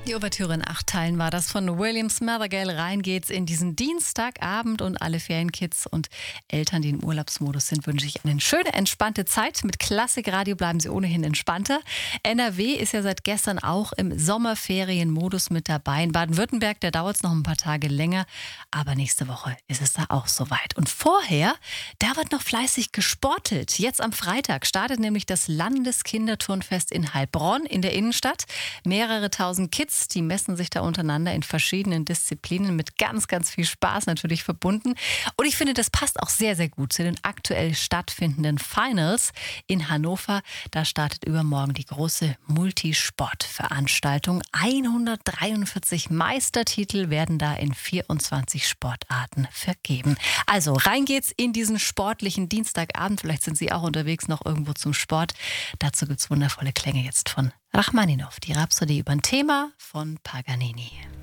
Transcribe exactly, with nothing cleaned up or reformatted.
Die Ouvertüre in acht Teilen war das von William Smathergale. Rein geht's in diesen Dienstagabend und alle Ferienkids und Eltern, die im Urlaubsmodus sind, wünsche ich eine schöne, entspannte Zeit. Mit Klassikradio bleiben sie ohnehin entspannter. N R W ist ja seit gestern auch im Sommerferienmodus mit dabei. In Baden-Württemberg, da dauert es noch ein paar Tage länger, aber nächste Woche ist es da auch soweit. Und vorher, da wird noch fleißig gesportelt. Jetzt am Freitag startet nämlich das Landeskinderturnfest in Heilbronn in der Innenstadt. Mehrere tausend Kids, die messen sich da untereinander in verschiedenen Disziplinen mit ganz, ganz viel Spaß natürlich verbunden. Und ich finde, das passt auch sehr, sehr gut zu den aktuell stattfindenden Finals in Hannover. Da startet übermorgen die große Multisportveranstaltung. hundertdreiundvierzig Meistertitel werden da in vierundzwanzig Sportarten vergeben. Also rein geht's in diesen sportlichen Dienstagabend. Vielleicht sind Sie auch unterwegs noch irgendwo zum Sport. Dazu gibt's wundervolle Klänge jetzt von Rachmaninov, die Rhapsodie über ein Thema von Paganini.